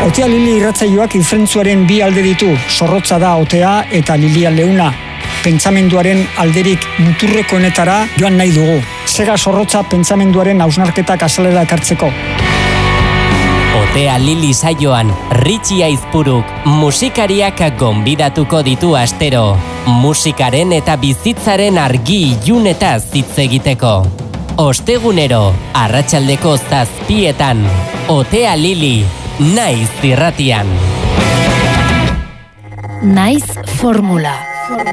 Otea Lili irratsaioak ifrentzuaren bi alde ditu, zorrotza da otea eta Lilia leuna. Pentsamenduaren alderik muturrekoenetara joan nahi dugu. Sega zorrotza pentsamenduaren hausnarketak azalera ekartzeko. Otea Lili saioan, Ritxi Aizpuruk musikariak gonbidatuko ditu astero. Musikaren eta bizitzaren argi ilunetaz hitz egiteko. Ostegunero, arratsaldeko 7:00, Otea Lili, Naiz irratian. Naiz formula.